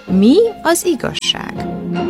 Mi az igazság?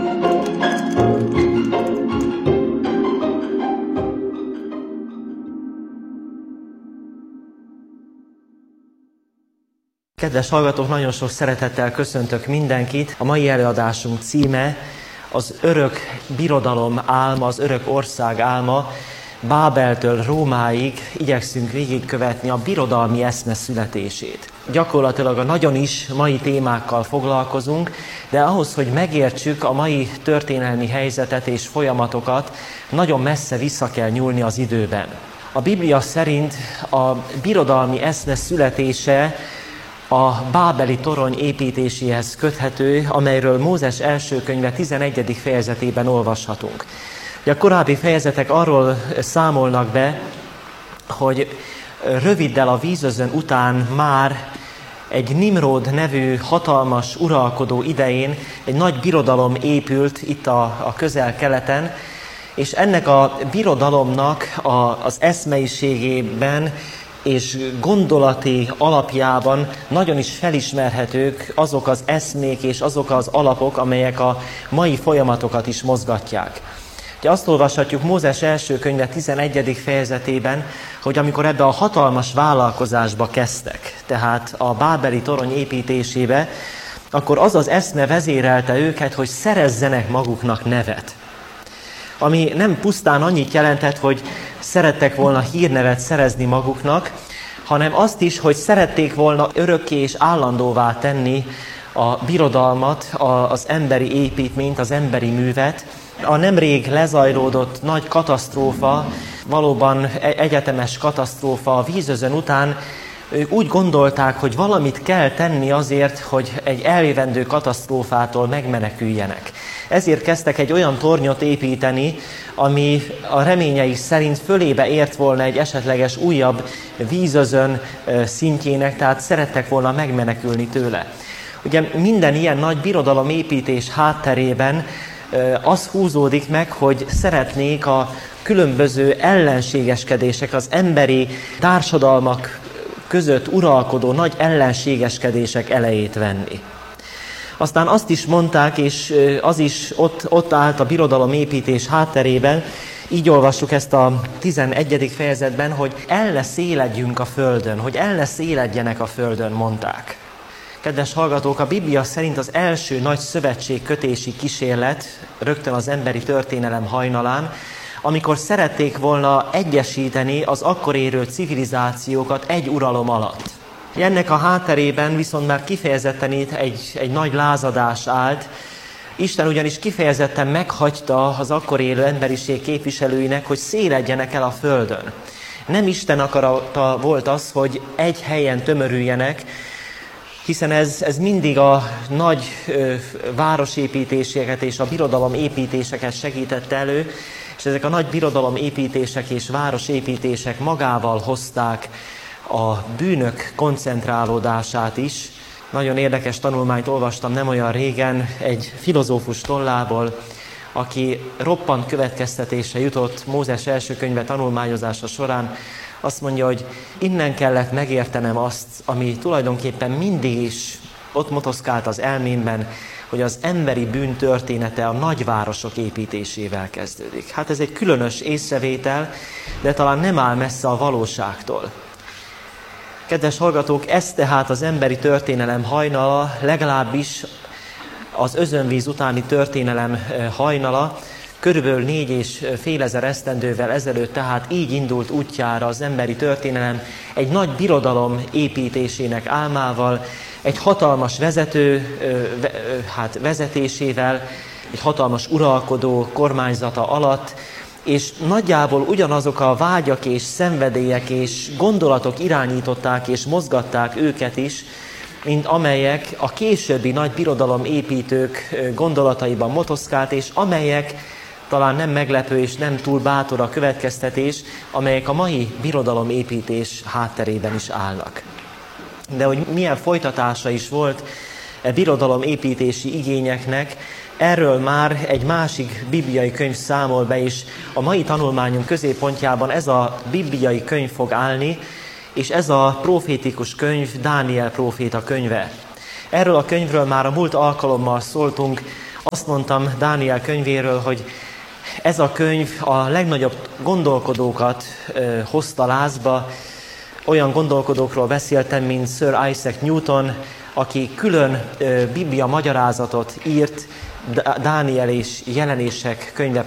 Kedves hallgatók, nagyon sok szeretettel köszöntök mindenkit. A mai előadásunk címe az örök birodalom álma, az örök ország álma. Bábeltől Rómáig igyekszünk végigkövetni a birodalmi eszme születését. Gyakorlatilag a nagyon is mai témákkal foglalkozunk, de ahhoz, hogy megértsük a mai történelmi helyzetet és folyamatokat, nagyon messze vissza kell nyúlni az időben. A Biblia szerint a birodalmi eszme születése a bábeli torony építéséhez köthető, amelyről Mózes első könyve 11. fejezetében olvashatunk. A korábbi fejezetek arról számolnak be, hogy röviddel a vízözön után már egy Nimród nevű hatalmas uralkodó idején egy nagy birodalom épült itt a közel-keleten, és ennek a birodalomnak az eszmeiségében és gondolati alapjában nagyon is felismerhetők azok az eszmék és azok az alapok, amelyek a mai folyamatokat is mozgatják. Ugye azt olvashatjuk Mózes első könyve 11. fejezetében, hogy amikor ebbe a hatalmas vállalkozásba kezdtek, tehát a bábeli torony építésébe, akkor az az eszme vezérelte őket, hogy szerezzenek maguknak nevet. Ami nem pusztán annyit jelentett, hogy szerettek volna hírnevet szerezni maguknak, hanem azt is, hogy szerették volna örökké és állandóvá tenni a birodalmat, az emberi építményt, az emberi művet. A nemrég lezajlódott nagy katasztrófa, valóban egyetemes katasztrófa a vízözön után, ők úgy gondolták, hogy valamit kell tenni azért, hogy egy eljövendő katasztrófától megmeneküljenek. Ezért kezdtek egy olyan tornyot építeni, ami a reményeik szerint fölébe ért volna egy esetleges újabb vízözön szintjének, tehát szerettek volna megmenekülni tőle. Ugye minden ilyen nagy birodalomépítés hátterében az húzódik meg, hogy szeretnék a különböző ellenségeskedések, az emberi társadalmak között uralkodó nagy ellenségeskedések elejét venni. Aztán azt is mondták, és az is ott állt a birodalomépítés hátterében, így olvassuk ezt a 11. fejezetben, hogy ellenszéledjünk a földön, hogy ellenszéledjenek a földön, mondták. Kedves hallgatók, a Biblia szerint az első nagy szövetségkötési kísérlet rögtön az emberi történelem hajnalán, amikor szerették volna egyesíteni az akkor érő civilizációkat egy uralom alatt. Ennek a hátterében viszont már kifejezetten itt egy nagy lázadás állt. Isten ugyanis kifejezetten meghagyta az akkor élő emberiség képviselőinek, hogy széledjenek el a földön. Nem Isten akarata volt az, hogy egy helyen tömörüljenek, hiszen ez mindig a nagy városépítéseket és a birodalomépítéseket segítette elő, és ezek a nagy birodalomépítések és városépítések magával hozták a bűnök koncentrálódását is. Nagyon érdekes tanulmányt olvastam nem olyan régen egy filozófus tollából, aki roppant következtetésre jutott Mózes első könyve tanulmányozása során. Azt mondja, hogy innen kellett megértenem azt, ami tulajdonképpen mindig is ott motoszkált az elmémben, hogy az emberi bűn története a nagyvárosok építésével kezdődik. Hát ez egy különös észrevétel, de talán nem áll messze a valóságtól. Kedves hallgatók, ez tehát az emberi történelem hajnala, legalábbis az özönvíz utáni történelem hajnala, körülbelül 4500 esztendővel ezelőtt, tehát így indult útjára az emberi történelem egy nagy birodalom építésének álmával, egy hatalmas vezető vezetésével, egy hatalmas uralkodó kormányzata alatt, és nagyjából ugyanazok a vágyak és szenvedélyek és gondolatok irányították és mozgatták őket is, mint amelyek a későbbi nagy birodalom építők gondolataiban motoszkált, és amelyek talán nem meglepő és nem túl bátor a következtetés, amelyek a mai birodalomépítés hátterében is állnak. De hogy milyen folytatása is volt e birodalomépítési igényeknek, erről már egy másik bibliai könyv számol be, és a mai tanulmányunk középpontjában ez a bibliai könyv fog állni, és ez a profétikus könyv Dániel próféta könyve. Erről a könyvről már a múlt alkalommal szóltunk. Azt mondtam Dániel könyvéről, hogy ez a könyv a legnagyobb gondolkodókat hozta lázba. Olyan gondolkodókról beszéltem, mint Sir Isaac Newton, aki külön Biblia magyarázatot írt Dániel és Jelenések könyve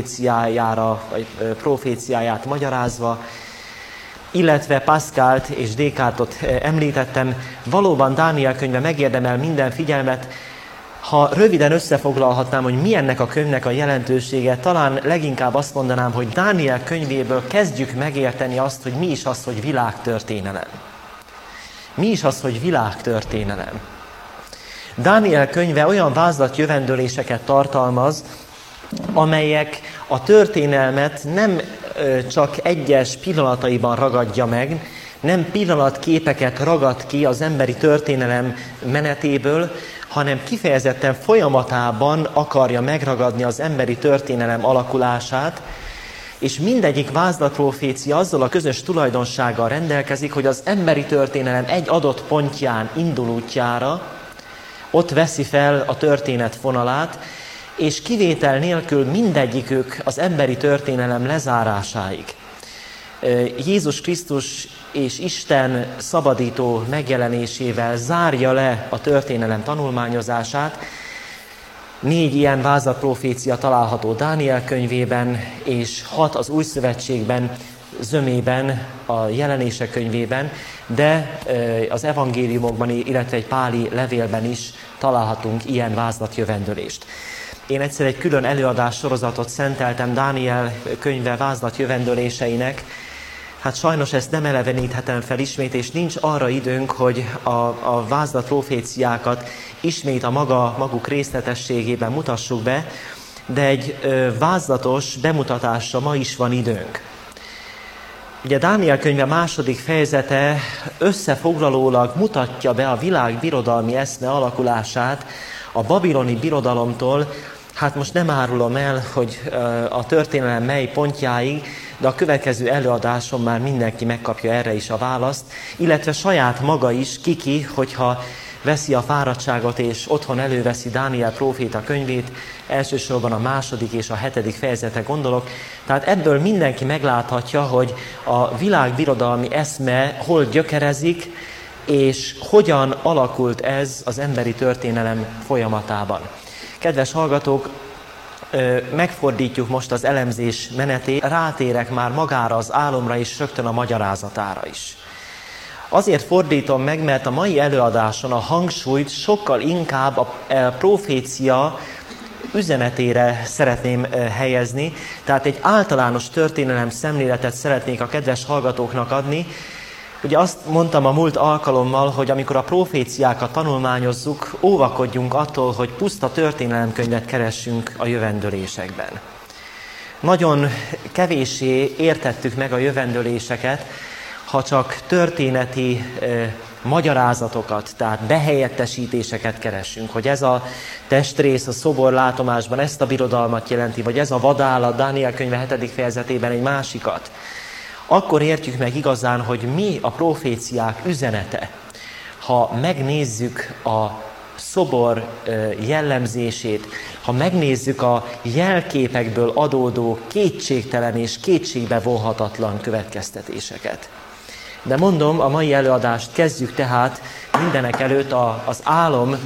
proféciáját magyarázva, illetve Pascalt és Descartes-ot említettem. Valóban Dániel könyve megérdemel minden figyelmet. Ha röviden összefoglalhatnám, hogy mi ennek a könyvnek a jelentősége, talán leginkább azt mondanám, hogy Dániel könyvéből kezdjük megérteni azt, hogy mi is az, hogy világtörténelem. Mi is az, hogy világtörténelem? Dániel könyve olyan vázlatjövendőléseket tartalmaz, amelyek a történelmet nem csak egyes pillanataiban ragadja meg, nem pillanatképeket ragad ki az emberi történelem menetéből, hanem kifejezetten folyamatában akarja megragadni az emberi történelem alakulását, és mindegyik vázlatprofécia azzal a közös tulajdonsággal rendelkezik, hogy az emberi történelem egy adott pontján indul útjára, ott veszi fel a történet fonalát, és kivétel nélkül mindegyikük az emberi történelem lezárásáig. Jézus Krisztus és Isten szabadító megjelenésével zárja le a történelem tanulmányozását. 4 ilyen vázlatprofécia található Dániel könyvében, és 6 az Új Szövetségben, zömében, a Jelenések könyvében, de az evangéliumokban, illetve egy páli levélben is találhatunk ilyen vázlatjövendőlést. Én egyszer egy külön előadás sorozatot szenteltem Dániel könyve vázlatjövendőléseinek. Hát sajnos ezt nem eleveníthetem fel ismét, és nincs arra időnk, hogy a vázlatproféciákat ismét a maguk részletességében mutassuk be, de egy vázlatos bemutatásra ma is van időnk. Ugye Dániel könyve második fejezete összefoglalólag mutatja be a világ birodalmi eszme alakulását a babiloni birodalomtól. Hát most nem árulom el, hogy a történelem mely pontjáig, de a következő előadáson már mindenki megkapja erre is a választ, illetve saját maga is, hogyha veszi a fáradtságot és otthon előveszi Dániel próféta könyvét, elsősorban a 2. és a 7. fejezete gondolok. Tehát ebből mindenki megláthatja, hogy a világbirodalmi eszme hol gyökerezik, és hogyan alakult ez az emberi történelem folyamatában. Kedves hallgatók, megfordítjuk most az elemzés menetét, rátérek már magára az álomra és rögtön a magyarázatára is. Azért fordítom meg, mert a mai előadáson a hangsúlyt sokkal inkább a profécia üzenetére szeretném helyezni, tehát egy általános történelem szemléletet szeretnék a kedves hallgatóknak adni. Ugye azt mondtam a múlt alkalommal, hogy amikor a proféciákat tanulmányozzuk, óvakodjunk attól, hogy puszta történelemkönyvet keressünk a jövendőlésekben. Nagyon kevéssé értettük meg a jövendőléseket, ha csak történeti magyarázatokat, tehát behelyettesítéseket keressünk, hogy ez a testrész a szobor látomásban ezt a birodalmat jelenti, vagy ez a vadállat Dániel könyve 7. fejezetében egy másikat. Akkor értjük meg igazán, hogy mi a proféciák üzenete. Ha megnézzük a szobor jellemzését, ha megnézzük a jelképekből adódó kétségtelen és kétségbe vonhatatlan következtetéseket. De mondom, a mai előadást kezdjük tehát mindenek előtt az álom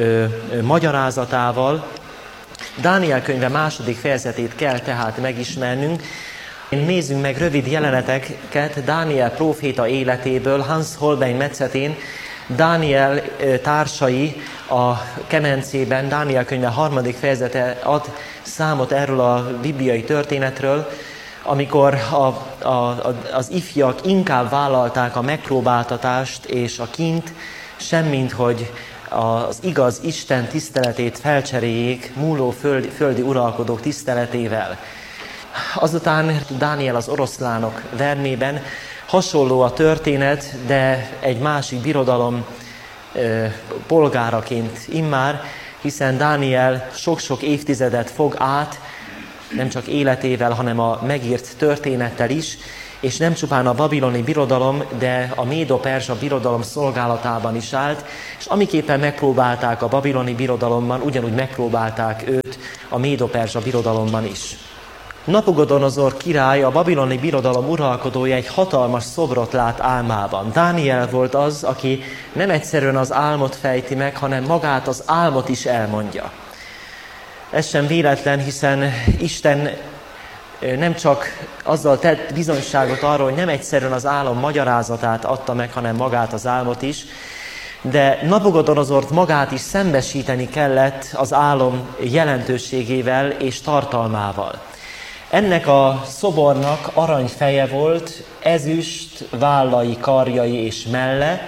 magyarázatával. Dániel könyve 2. fejezetét kell tehát megismernünk. Nézzünk meg rövid jeleneteket Dániel próféta életéből. Hans Holbein Metszetén Dániel társai a kemencében, Dániel könyve 3. fejezete ad számot erről a bibliai történetről, amikor az ifjak inkább vállalták a megpróbáltatást és a kint, semmint hogy az igaz Isten tiszteletét felcseréljék múló földi uralkodók tiszteletével. Azután Dániel az oroszlánok vermében, hasonló a történet, de egy másik birodalom polgáraként immár, hiszen Dániel sok-sok évtizedet fog át, nem csak életével, hanem a megírt történettel is, és nem csupán a babiloni birodalom, de a médo-perzsa birodalom szolgálatában is állt, és amiképpen megpróbálták a babiloni birodalomban, ugyanúgy megpróbálták őt a médo-perzsa birodalomban is. Nabukodonozor király, a babiloni birodalom uralkodója egy hatalmas szobrot lát álmában. Dániel volt az, aki nem egyszerűen az álmot fejti meg, hanem magát az álmot is elmondja. Ez sem véletlen, hiszen Isten nem csak azzal tett bizonyságot arról, hogy nem egyszerűen az álom magyarázatát adta meg, hanem magát az álmot is, de Nabukodonozort magát is szembesíteni kellett az álom jelentőségével és tartalmával. Ennek a szobornak aranyfeje volt, ezüst, vállai, karjai és melle.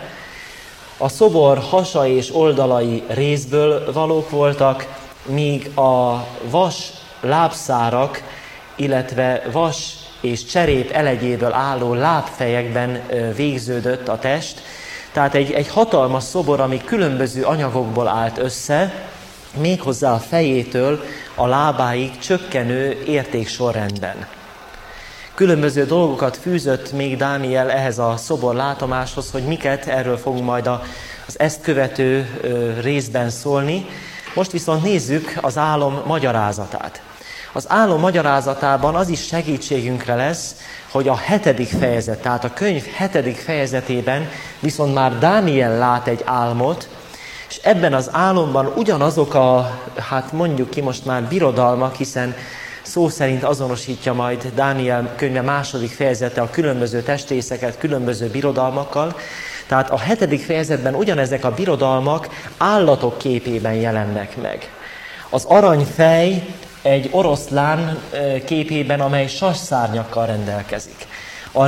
A szobor hasa és oldalai rézből valók voltak, míg a vas lábszárak, illetve vas és cserép elegyéből álló lábfejekben végződött a test. Tehát egy hatalmas szobor, ami különböző anyagokból állt össze, méghozzá a fejétől a lábáig csökkenő értéksorrendben. Különböző dolgokat fűzött még Dániel ehhez a szobor látomáshoz, hogy miket, erről fogunk majd az ezt követő részben szólni. Most viszont nézzük az álom magyarázatát. Az álom magyarázatában az is segítségünkre lesz, hogy a 7. fejezet, tehát a könyv 7. fejezetében viszont már Dániel lát egy álmot, és ebben az álomban ugyanazok mondjuk ki most már birodalmak, hiszen szó szerint azonosítja majd Dániel könyve 2. fejezete a különböző testrészeket különböző birodalmakkal. Tehát a 7. fejezetben ugyanezek a birodalmak állatok képében jelennek meg. Az aranyfej egy oroszlán képében, amely sasszárnyakkal rendelkezik. A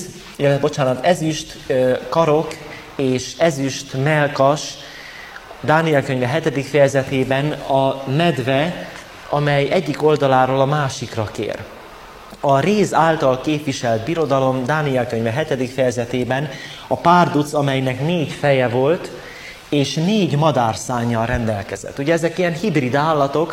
ezüst karok és ezüst mellkas, Dániel könyve 7. fejezetében a medve, amely egyik oldaláról a másikra kér. A réz által képviselt birodalom Dániel könyve 7. fejezetében a párduc, amelynek 4 feje volt, és 4 madárszánnyal rendelkezett. Ugye ezek ilyen hibrid állatok,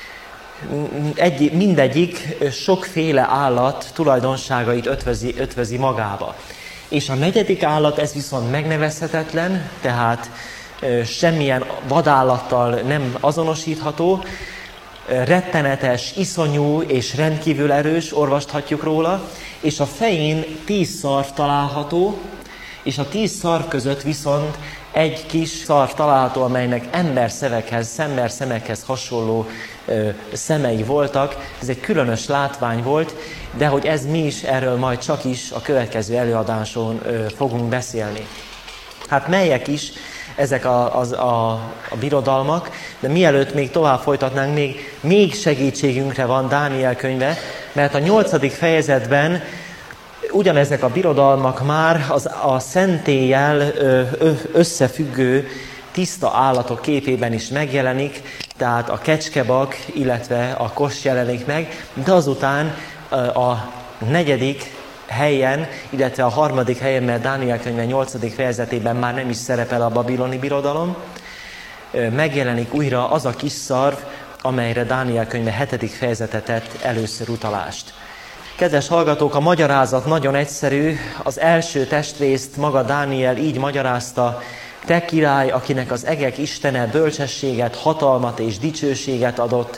mindegyik sokféle állat tulajdonságait ötvözi magába. És a 4. állat, ez viszont megnevezhetetlen, tehát semmilyen vadállattal nem azonosítható, rettenetes, iszonyú és rendkívül erős, olvashatjuk róla, és a fején 10 szarv található, és a 10 szarv között viszont egy kis szarv található, amelynek szemekhez hasonló szemei voltak. Ez egy különös látvány volt, de hogy ez mi is, erről majd csak is a következő előadáson fogunk beszélni. Hát melyek is ezek a birodalmak, de mielőtt még tovább folytatnánk, még segítségünkre van Dániel könyve, mert a 8. fejezetben ugyanezek a birodalmak már a szentéllyel összefüggő tiszta állatok képében is megjelenik, tehát a kecskebak, illetve a kos jelenik meg, de azután a 4. helyen, illetve a 3. helyen, mert Dániel könyve 8. fejezetében már nem is szerepel a babiloni birodalom, megjelenik újra az a kis szarv, amelyre Dániel könyve 7. fejezete tett először utalást. Kedves hallgatók, a magyarázat nagyon egyszerű. Az első testrészt maga Dániel így magyarázta: te király, akinek az egek istene bölcsességet, hatalmat és dicsőséget adott,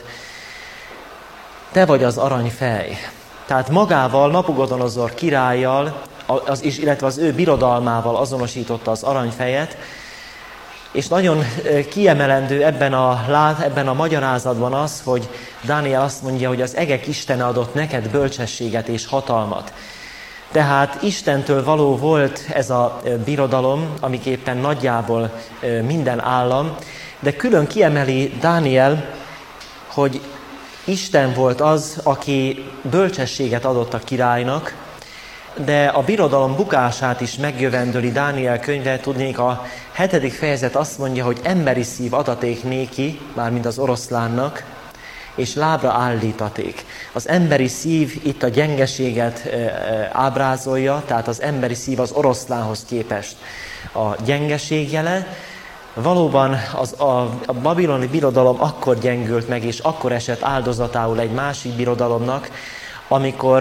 te vagy az aranyfej. Tehát magával, Nabukodonozor királlyal, illetve az ő birodalmával azonosította az aranyfejet, és nagyon kiemelendő ebben a magyarázatban az, hogy Dániel azt mondja, hogy az egek istene adott neked bölcsességet és hatalmat. Tehát Istentől való volt ez a birodalom, amiképpen nagyjából minden állam, de külön kiemeli Dániel, hogy Isten volt az, aki bölcsességet adott a királynak, de a birodalom bukását is megjövendöli Dániel könyve. Tudnék, a 7. fejezet azt mondja, hogy emberi szív adaték néki, mármint az oroszlánnak, és lábra állítaték. Az emberi szív itt a gyengeséget ábrázolja, tehát az emberi szív az oroszlánhoz képest a gyengeség jele. Valóban a babiloni birodalom akkor gyengült meg, és akkor esett áldozatául egy másik birodalomnak, amikor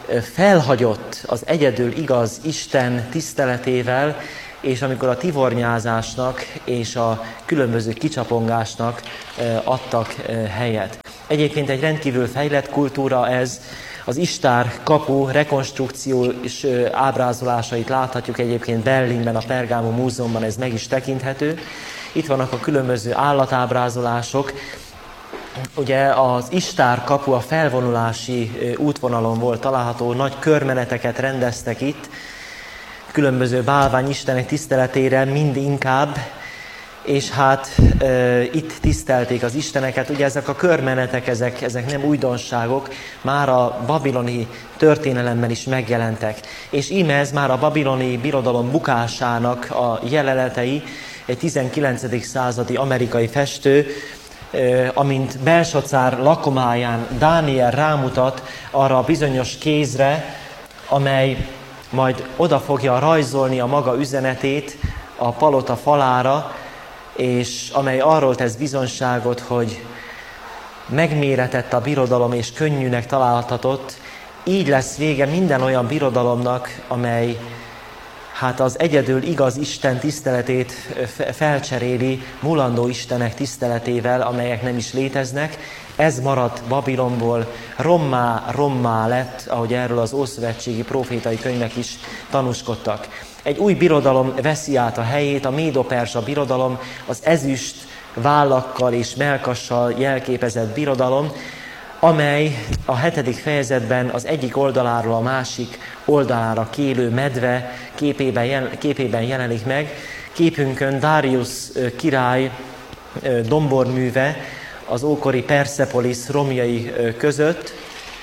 felhagyott az egyedül igaz Isten tiszteletével, és amikor a tivornyázásnak és a különböző kicsapongásnak adtak helyet. Egyébként egy rendkívül fejlett kultúra ez, az Istár kapu rekonstrukciós ábrázolásait láthatjuk egyébként Berlinben, a Pergamon Múzeumban, ez meg is tekinthető. Itt vannak a különböző állatábrázolások. Ugye az Istár kapu a felvonulási útvonalon volt található, nagy körmeneteket rendeztek itt, különböző bálványistenek tiszteletére mind inkább, és hát itt tisztelték az isteneket. Ugye ezek a körmenetek, ezek nem újdonságok, már a babiloni történelemben is megjelentek. És íme ez már a babiloni birodalom bukásának a jelenetei, egy 19. századi amerikai festő, amint Belsacár lakomáján Dániel rámutat arra a bizonyos kézre, amely majd oda fogja rajzolni a maga üzenetét a palota falára, és amely arról tesz bizonyságot, hogy megméretett a birodalom és könnyűnek találhatott, így lesz vége minden olyan birodalomnak, amely hát az egyedül igaz Isten tiszteletét felcseréli mulandó istenek tiszteletével, amelyek nem is léteznek. Ez maradt Babilonból, rommá lett, ahogy erről az ószövetségi profétai könyvek is tanúskodtak. Egy új birodalom veszi át a helyét, a médo-perzsa birodalom, az ezüst vállakkal és mellkassal jelképezett birodalom, amely a 7. fejezetben az egyik oldaláról a másik oldalára kélő medve képében jelenik meg. Képünkön Darius király domborműve az ókori Perszepolisz romjai között.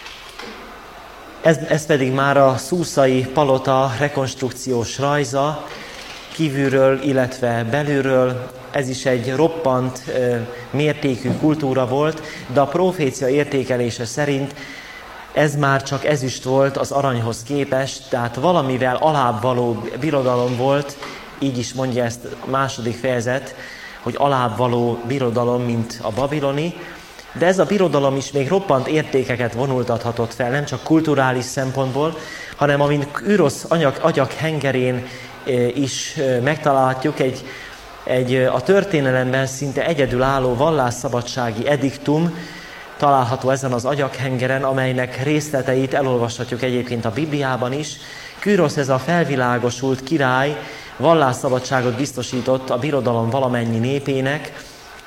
Ez pedig már a szúszai palota rekonstrukciós rajza, kívülről, illetve belülről. Ez is egy roppant mértékű kultúra volt, de a profécia értékelése szerint ez már csak ezüst volt az aranyhoz képest, tehát valamivel alább való birodalom volt, így is mondja ezt a 2. fejezet, hogy alább való birodalom, mint a babiloni, de ez a birodalom is még roppant értékeket vonultathatott fel, nem csak kulturális szempontból, hanem amint Kürosz agyak hengerén is megtalálhatjuk, a történelemben szinte egyedülálló vallásszabadsági ediktum található ezen az agyakhengeren, amelynek részleteit elolvashatjuk egyébként a Bibliában is. Kürosz, ez a felvilágosult király, vallásszabadságot biztosított a birodalom valamennyi népének,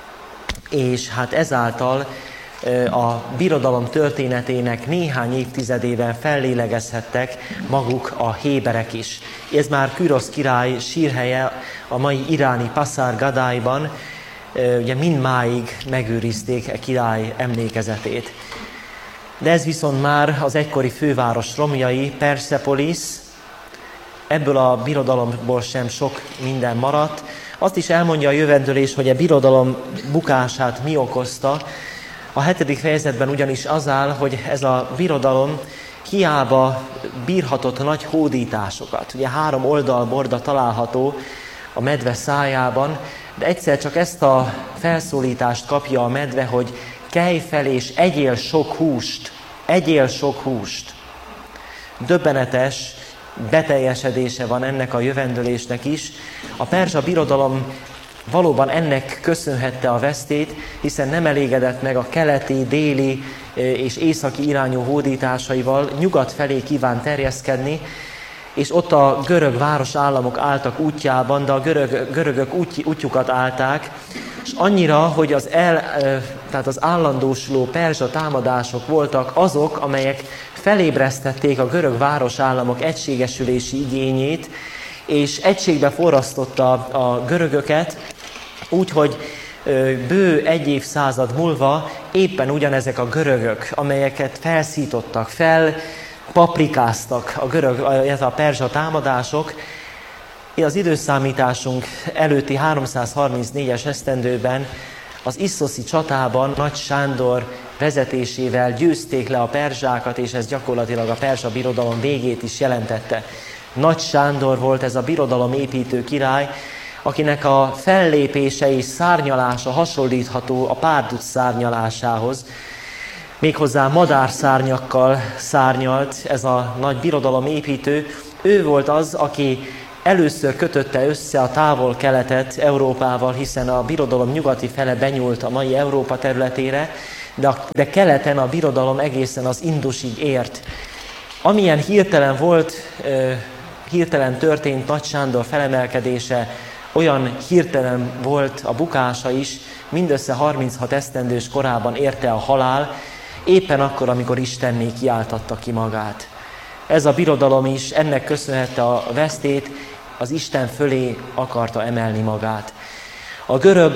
és hát ezáltal a birodalom történetének néhány évtizedében fellélegezhettek maguk a héberek is. Ez már Kürosz király sírhelye a mai iráni Paszár Gadályban, ugye mindmáig megőrizték a király emlékezetét. De ez viszont már az egykori főváros romjai, Perszepolisz, ebből a birodalomból sem sok minden maradt. Azt is elmondja a jövendőlés, hogy a birodalom bukását mi okozta. A 7. fejezetben ugyanis az áll, hogy ez a birodalom hiába bírhatott nagy hódításokat. Ugye 3 oldalborda található a medve szájában, de egyszer csak ezt a felszólítást kapja a medve, hogy kelj fel és egyél sok húst, egyél sok húst. Döbbenetes beteljesedése van ennek a jövendőlésnek is. A perzsa birodalom valóban ennek köszönhette a vesztét, hiszen nem elégedett meg a keleti, déli és északi irányú hódításaival, nyugat felé kíván terjeszkedni, és ott a görög városállamok álltak útjában, de a görögök útjukat állták, és annyira, hogy tehát az állandósuló perzsa támadások voltak azok, amelyek felébresztették a görög városállamok egységesülési igényét, és egységbe forrasztotta a görögöket, úgyhogy bő 1 évszázad múlva éppen ugyanezek a görögök, amelyeket felszítottak, paprikáztak a perzsa támadások, az időszámításunk előtti 334-es esztendőben az isszoszi csatában Nagy Sándor vezetésével győzték le a perzsákat, és ez gyakorlatilag a perzsa birodalom végét is jelentette. Nagy Sándor volt ez a birodalom építő király, akinek a fellépése és szárnyalása hasonlítható a párduc szárnyalásához. méghozzá madárszárnyakkal szárnyalt ez a nagy birodalomépítő. Ő volt az, aki először kötötte össze a Távol-Keletet Európával, hiszen a birodalom nyugati fele benyúlt a mai Európa területére, de keleten a birodalom egészen az Indusig ért. Amilyen hirtelen történt Nagy Sándor felemelkedése, olyan hirtelen volt a bukása is, mindössze 36 esztendős korában érte a halál, éppen akkor, amikor Istenné kiáltatta ki magát. Ez a birodalom is ennek köszönhette a vesztét, az Isten fölé akarta emelni magát. A görög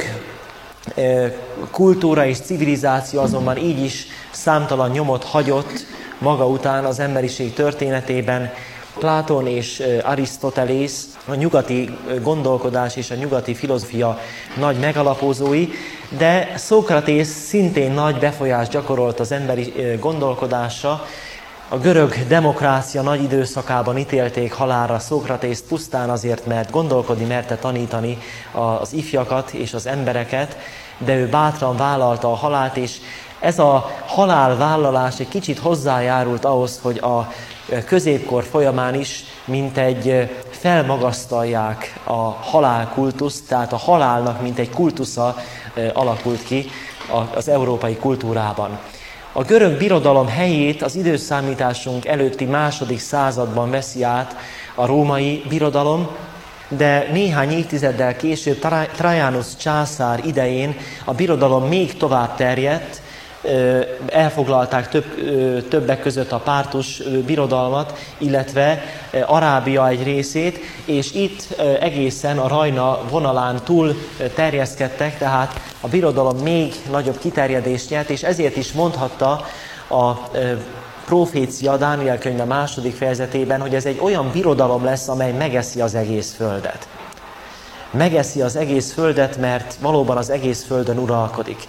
kultúra és civilizáció azonban így is számtalan nyomot hagyott maga után az emberiség történetében. Plátón és Arisztotelész, a nyugati gondolkodás és a nyugati filozófia nagy megalapozói, de Szókratész szintén nagy befolyást gyakorolt az emberi gondolkodásra. A görög demokrácia nagy időszakában ítélték halálra Szókratészt pusztán azért, mert gondolkodni merte tanítani az ifjakat és az embereket, de ő bátran vállalta a halált, és ez a halálvállalás egy kicsit hozzájárult ahhoz, hogy a középkor folyamán is mintegy felmagasztalják a halálkultuszt, tehát a halálnak mintegy kultusza alakult ki az európai kultúrában. A görög birodalom helyét az időszámításunk előtti második században veszi át a római birodalom, de néhány évtizeddel később Trajanus császár idején a birodalom még tovább terjedt, elfoglalták többek között a pártus birodalmat, illetve Arábia egy részét, és itt egészen a Rajna vonalán túl terjeszkedtek, tehát a birodalom még nagyobb kiterjedést nyert, és ezért is mondhatta a profécia Dániel könyve 2. fejezetében, hogy ez egy olyan birodalom lesz, amely megeszi az egész földet. Megeszi az egész földet, mert valóban az egész földön uralkodik.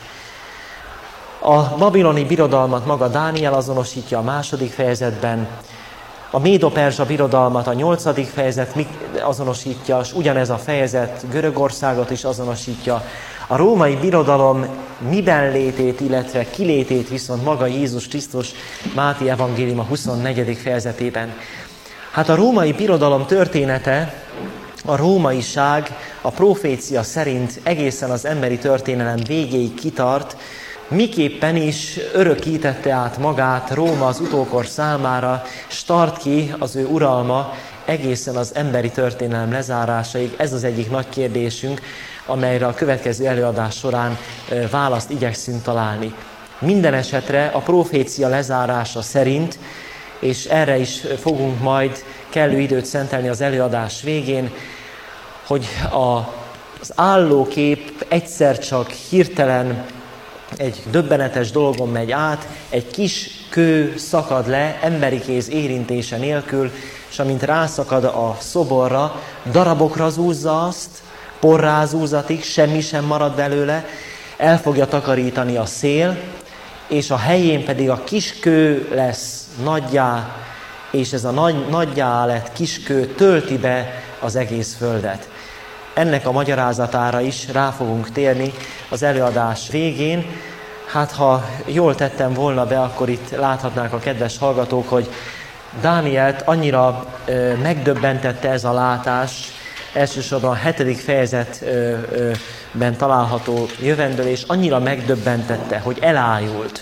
A babiloni birodalmat maga Dániel azonosítja a 2. fejezetben, a Médo-Perzsa birodalmat a 8. fejezet azonosítja, és ugyanez a fejezet Görögországot is azonosítja. A római birodalom miben létét, illetve kilétét viszont maga Jézus Krisztus Máté evangéliuma 24. fejezetében. Hát a római birodalom története, a rómaiság a profécia szerint egészen az emberi történelem végéig kitart, miképpen is örökítette át magát Róma az utókor számára, s tart ki az ő uralma egészen az emberi történelem lezárásaig. Ez az egyik nagy kérdésünk, amelyre a következő előadás során választ igyekszünk találni. Minden esetre a profécia lezárása szerint, és erre is fogunk majd kellő időt szentelni az előadás végén, hogy az állókép egyszer csak hirtelen egy döbbenetes dolgon megy át, egy kis kő szakad le emberi kéz érintése nélkül, és amint rászakad a szoborra, darabokra zúzza azt, porrá zúzatik, semmi sem marad belőle, el fogja takarítani a szél, és a helyén pedig a kis kő lesz nagyjá, és ez a nagyjá lett kis kő tölti be az egész földet. Ennek a magyarázatára is rá fogunk térni az előadás végén. Hát ha jól tettem volna be, akkor itt láthatnák a kedves hallgatók, hogy Dánielt annyira megdöbbentette ez a látás, elsősorban a 7. fejezetben található jövendőlés, annyira megdöbbentette, hogy elájult.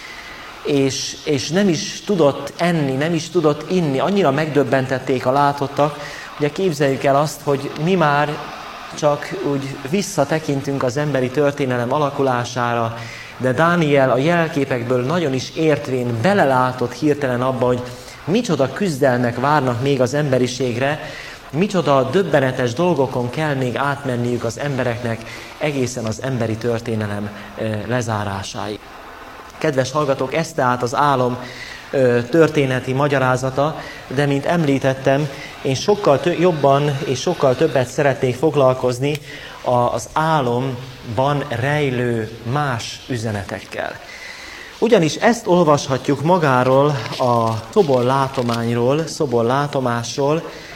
És nem is tudott enni, nem is tudott inni, annyira megdöbbentették a látottak. Ugye képzeljük el azt, hogy mi már csak úgy visszatekintünk az emberi történelem alakulására, de Dániel a jelképekből nagyon is értvén belelátott hirtelen abba, hogy micsoda küzdelmek várnak még az emberiségre, micsoda döbbenetes dolgokon kell még átmenniük az embereknek egészen az emberi történelem lezárásáig. Kedves hallgatók, ez tehát az álom történeti magyarázata, de mint említettem, én sokkal jobban és sokkal többet szeretnék foglalkozni az álomban rejlő más üzenetekkel. Ugyanis ezt olvashatjuk magáról a szoborlátomásról,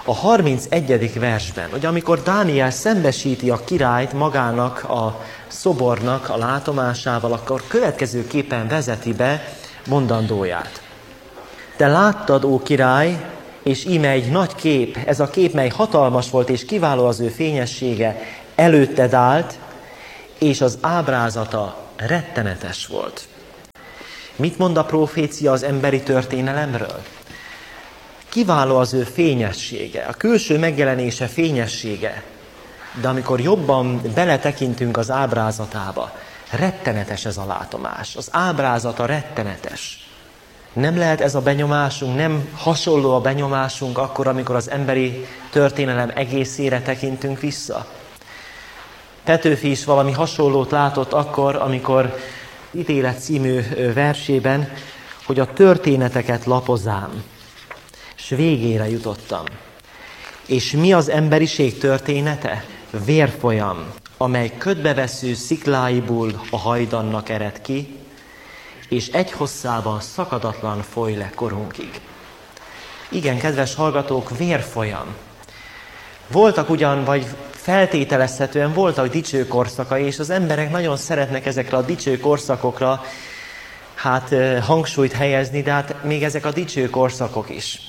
a 31. versben, hogy amikor Dániel szembesíti a királyt magának a szobornak a látomásával, akkor következőképpen vezeti be mondandóját. Te láttad, ó király, és íme egy nagy kép, ez a kép, mely hatalmas volt, és kiváló az ő fényessége, előtted állt, és az ábrázata rettenetes volt. Mit mond a profécia az emberi történelemről? Kiváló az ő fényessége, a külső megjelenése fényessége, de amikor jobban beletekintünk az ábrázatába, rettenetes ez a látomás. Az ábrázata rettenetes. Nem lehet ez a benyomásunk, nem hasonló a benyomásunk akkor, amikor az emberi történelem egészére tekintünk vissza? Petőfi is valami hasonlót látott akkor, amikor Ítélet című versében, hogy a történeteket lapozám, és végére jutottam. És mi az emberiség története? Vérfolyam, amely ködbevesző szikláiból a hajdannak ered ki, és egy hosszában szakadatlan foly le korunkig. Igen, kedves hallgatók, vérfolyam. Voltak ugyan, vagy feltételezhetően voltak dicső korszakai, és az emberek nagyon szeretnek ezekre a dicső korszakokra hangsúlyt helyezni, de hát még ezek a dicső korszakok is.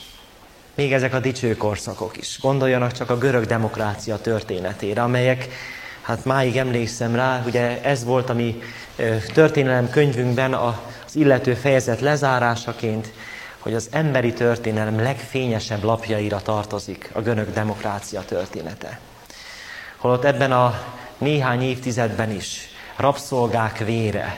Gondoljanak csak a görög demokrácia történetére, amelyek, máig emlékszem rá, ugye ez volt a mi történelem könyvünkben az illető fejezet lezárásaként, hogy az emberi történelem legfényesebb lapjaira tartozik a görög demokrácia története. Holott ebben a néhány évtizedben is rabszolgák vére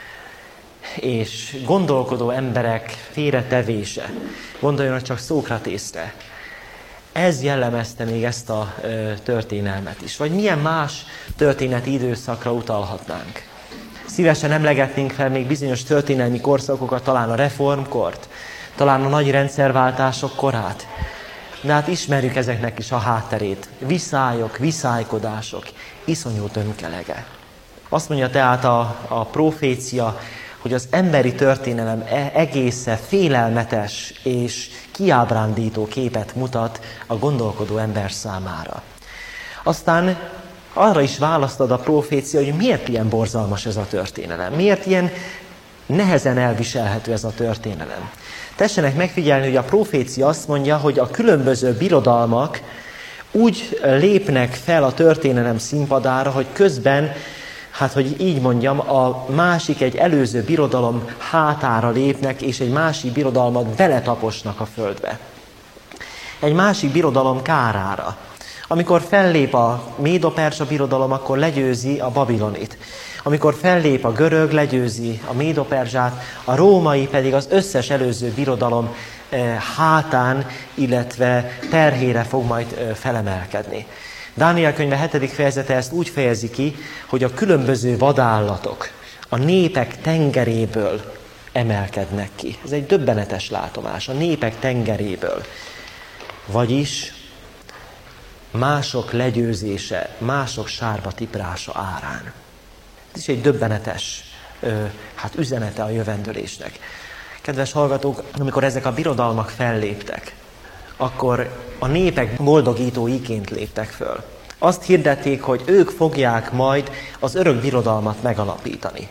és gondolkodó emberek félretevése, gondoljanak csak Szókratészre, ez jellemezte még ezt a történelmet is. Vagy milyen más történeti időszakra utalhatnánk. Szívesen emlegetnénk fel még bizonyos történelmi korszakokat, talán a reformkort, talán a nagy rendszerváltások korát. De hát ismerjük ezeknek is a hátterét. Viszályok, viszálykodások, iszonyú tömkelege. Azt mondja tehát a profécia, hogy az emberi történelem egészen félelmetes és kiábrándító képet mutat a gondolkodó ember számára. Aztán arra is választad a profécia, hogy miért ilyen borzalmas ez a történelem, miért ilyen nehezen elviselhető ez a történelem. Tessenek megfigyelni, hogy a profécia azt mondja, hogy a különböző birodalmak úgy lépnek fel a történelem színpadára, hogy közben, hogy így mondjam, a másik egy előző birodalom hátára lépnek, és egy másik birodalmat beletaposnak a földbe. Egy másik birodalom kárára. Amikor fellép a Médo-Perzsa birodalom, akkor legyőzi a Babilonit. Amikor fellép a görög, legyőzi a Médo-Perzsát, a római pedig az összes előző birodalom hátán, illetve terhére fog majd felemelkedni. Dániel könyve 7. fejezete ezt úgy fejezi ki, hogy a különböző vadállatok a népek tengeréből emelkednek ki. Ez egy döbbenetes látomás, a népek tengeréből. Vagyis mások legyőzése, mások sárba tiprása árán. Ez is egy döbbenetes üzenete a jövendőlésnek. Kedves hallgatók, amikor ezek a birodalmak felléptek, akkor a népek boldogítóiként léptek föl. Azt hirdették, hogy ők fogják majd az örök birodalmat megalapítani.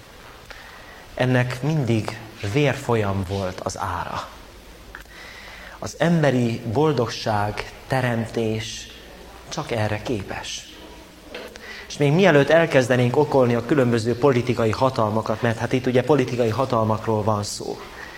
Ennek mindig vérfolyam volt az ára. Az emberi boldogság, teremtés csak erre képes. És még mielőtt elkezdenénk okolni a különböző politikai hatalmakat, mert itt ugye politikai hatalmakról van szó,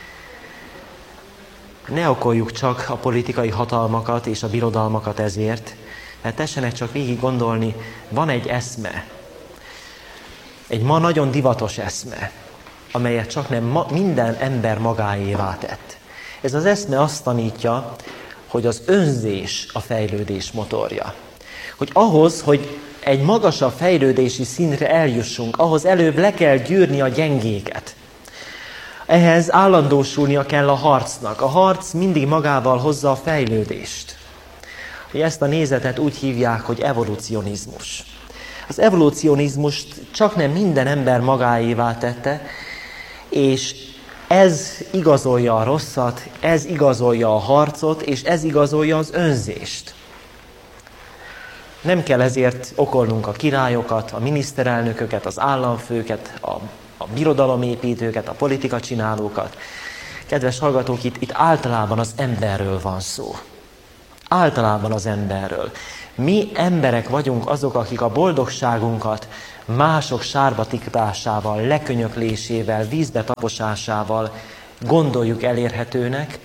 ne okoljuk csak a politikai hatalmakat és a birodalmakat ezért, mert tessenek csak végig gondolni, van egy eszme, egy ma nagyon divatos eszme, amelyet csak nem minden ember magáévá tett. Ez az eszme azt tanítja, hogy az önzés a fejlődés motorja. Hogy ahhoz, hogy egy magasabb fejlődési szintre eljussunk, ahhoz előbb le kell gyűrni a gyengéket. Ehhez állandósulnia kell a harcnak. A harc mindig magával hozza a fejlődést. Ezt a nézetet úgy hívják, hogy evolucionizmus. Az evolucionizmust csak nem minden ember magáévá tette, és Ez igazolja a rosszat, ez igazolja a harcot, és ez igazolja az önzést. Nem kell ezért okolnunk a királyokat, a miniszterelnököket, az államfőket, a birodalomépítőket, a politikacsinálókat. Kedves hallgatók, itt általában az emberről van szó. Általában az emberről. Mi emberek vagyunk azok, akik a boldogságunkat mások sárba tiprásával, lekönyöklésével, vízbe taposásával gondoljuk elérhetőnek.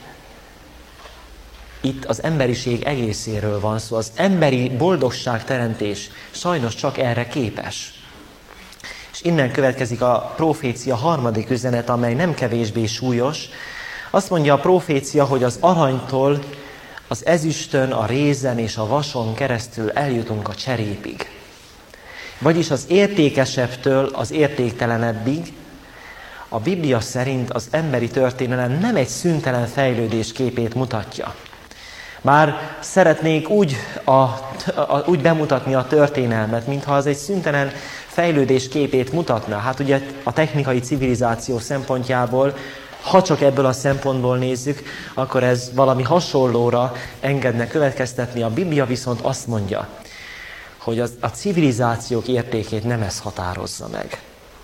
Itt az emberiség egészéről van szó. Az emberi boldogságteremtés sajnos csak erre képes. És innen következik a profécia harmadik üzenet, amely nem kevésbé súlyos. Azt mondja a profécia, hogy az aranytól az ezüstön, a rézen és a vason keresztül eljutunk a cserépig. Vagyis az értékesebbtől az értéktelenebbig. A Biblia szerint az emberi történelem nem egy szüntelen fejlődés képét mutatja. Bár szeretnék úgy bemutatni a történelmet, mintha az egy szüntelen fejlődés képét mutatna. Hát ugye a technikai civilizáció szempontjából, ha csak ebből a szempontból nézzük, akkor ez valami hasonlóra engedne következtetni. A Biblia viszont azt mondja, hogy a civilizációk értékét nem ez határozza meg,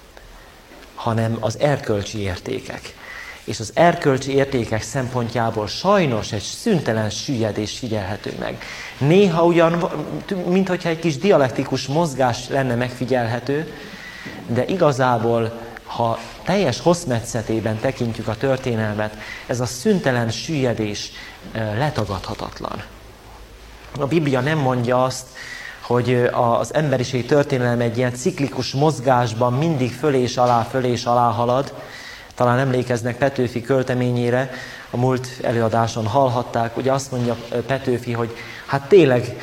hanem az erkölcsi értékek. És az erkölcsi értékek szempontjából sajnos egy szüntelen süllyedés figyelhető meg. Néha ugyan, minthogyha egy kis dialektikus mozgás lenne megfigyelhető, de igazából, ha teljes hosszmetszetében tekintjük a történelmet, ez a szüntelen süllyedés letagadhatatlan. A Biblia nem mondja azt, hogy az emberiség történelem egy ilyen ciklikus mozgásban mindig fölé és alá halad. Talán emlékeznek Petőfi költeményére, a múlt előadáson hallhatták, ugye azt mondja Petőfi, hogy hát tényleg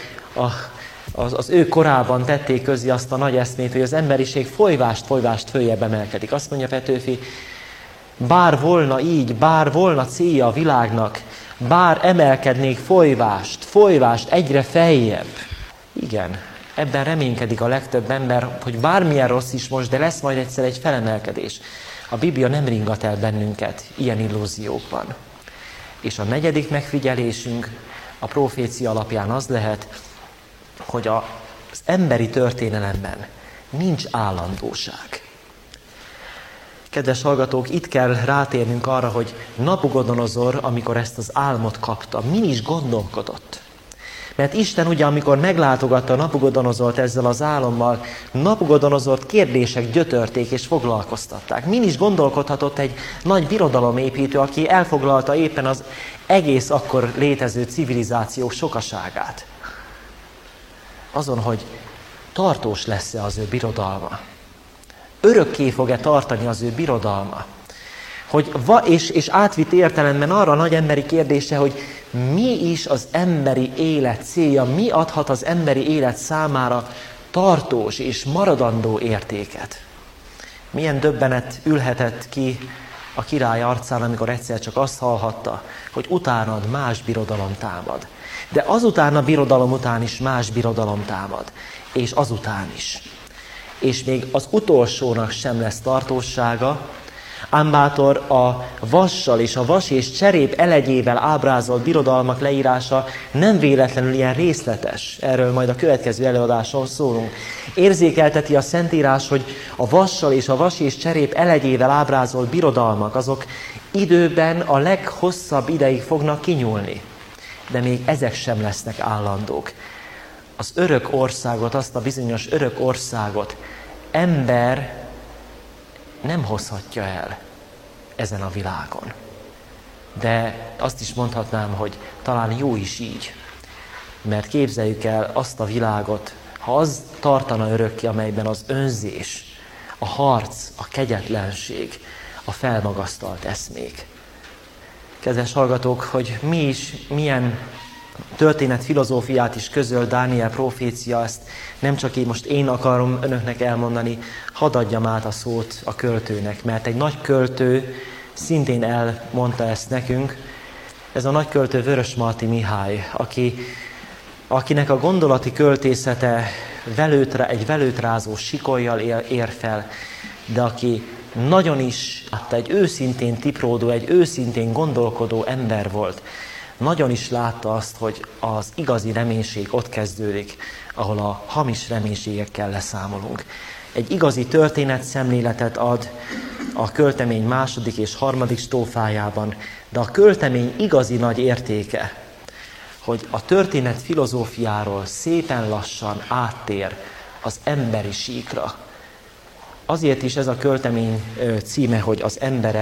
az ő korában tették közé azt a nagy eszmét, hogy az emberiség folyvást följebb emelkedik. Azt mondja Petőfi, bár volna így, bár volna célja a világnak, bár emelkednék folyvást egyre feljebb. Igen, ebben reménykedik a legtöbb ember, hogy bármilyen rossz is most, de lesz majd egyszer egy felemelkedés. A Biblia nem ringat el bennünket ilyen illúziókban. És a negyedik megfigyelésünk a profécia alapján az lehet, hogy az emberi történelemben nincs állandóság. Kedves hallgatók, itt kell rátérnünk arra, hogy Nabukodonozor, amikor ezt az álmot kapta, min is gondolkodott. Mert Isten ugye, amikor meglátogatta Nabukodonozort ezzel az álommal, Nabukodonozort kérdések gyötörték és foglalkoztatták. Min is gondolkodhatott egy nagy birodalomépítő, aki elfoglalta éppen az egész akkor létező civilizáció sokaságát. Azon, hogy tartós lesz-e az ő birodalma. Örökké fog-e tartani az ő birodalma. És átvitt értelemben arra a nagy emberi kérdése, hogy mi is az emberi élet célja, mi adhat az emberi élet számára tartós és maradandó értéket. Milyen döbbenet ülhetett ki a király arcán, amikor egyszer csak azt hallhatta, hogy utánad más birodalom támad. De azután a birodalom után is más birodalom támad, és azután is. És még az utolsónak sem lesz tartósága, ám bátor a vassal és a vas és cserép elegyével ábrázolt birodalmak leírása nem véletlenül ilyen részletes. Erről majd a következő előadáson szólunk. Érzékelteti a Szentírás, hogy a vassal és a vas és cserép elegyével ábrázolt birodalmak, azok időben a leghosszabb ideig fognak kinyúlni. De még ezek sem lesznek állandók. Az örök országot, azt a bizonyos örök országot ember nem hozhatja el ezen a világon. De azt is mondhatnám, hogy talán jó is így. Mert képzeljük el azt a világot, ha az tartana örökké, amelyben az önzés, a harc, a kegyetlenség, a felmagasztalt eszmék. Kedves hallgatók, hogy milyen történetfilozófiát is közöl Dániel profécia, ezt nem csak én akarom önöknek elmondani, hadd adjam át a szót a költőnek, mert egy nagy költő szintén elmondta ezt nekünk. Ez a nagy költő Vörösmarty Mihály, akinek a gondolati költészete egy velőtrázó sikollyal ér fel, de aki nagyon is, egy őszintén tipródó, egy őszintén gondolkodó ember volt. Nagyon is látta azt, hogy az igazi reménység ott kezdődik, ahol a hamis reménységekkel leszámolunk. Egy igazi történetszemléletet ad a költemény második és harmadik strófájában, de a költemény igazi nagy értéke, hogy a történet filozófiáról szépen lassan áttér az emberi síkra. Azért is ez a költemény címe, hogy az emberek,